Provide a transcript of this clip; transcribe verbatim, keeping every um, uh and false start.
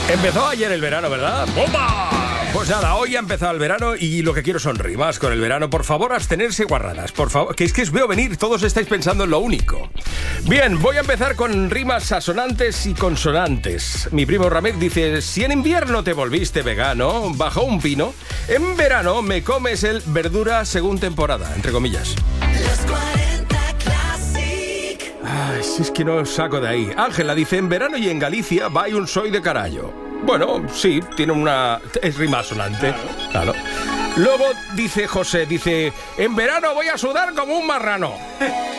Empezó ayer el verano, ¿verdad? ¡Bomba! Pues nada, hoy ha empezado el verano y lo que quiero son rimas con el verano. Por favor, abstenerse guarradas, por favor, que es que os veo venir, todos estáis pensando en lo único. Bien, voy a empezar con rimas asonantes y consonantes. Mi primo Ramírez dice: si en invierno te volviste vegano, bajo un pino, en verano me comes el verdura según temporada, entre comillas. Los cuarenta Classic. Ay, si es que no os saco de ahí. Ángela dice: en verano y en Galicia vai un soy de carallo. Bueno, sí, tiene una... es rima sonante. Claro. Luego dice José, dice: en verano voy a sudar como un marrano.